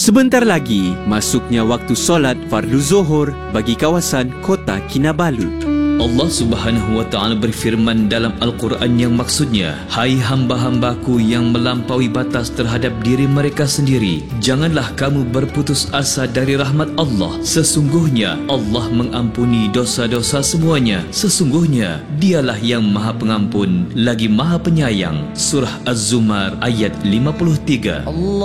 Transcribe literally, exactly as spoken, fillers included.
Sebentar lagi, masuknya waktu solat fardu Zuhur bagi kawasan Kota Kinabalu. Allah Subhanahu wa Ta'ala berfirman dalam Al-Quran yang maksudnya, hai hamba-hambaku yang melampaui batas terhadap diri mereka sendiri, janganlah kamu berputus asa dari rahmat Allah. Sesungguhnya Allah mengampuni dosa-dosa semuanya. Sesungguhnya Dialah yang Maha Pengampun lagi Maha Penyayang. Surah Az-Zumar ayat lima puluh tiga. Allah